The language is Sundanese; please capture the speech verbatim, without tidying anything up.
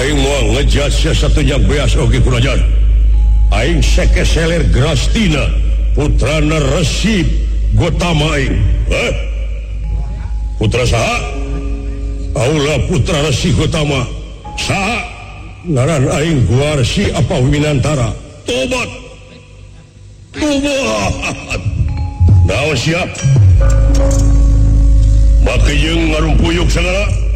ngejat satunya beas oge kurajaan aing seke seler Grastina putrana Resi Gotama aing eh? putra saha aula putra Resi Gotama saha ngaran aing Guarsi apa Winantara tobat tobat naon siap make jeung ngarumpuyuk sagala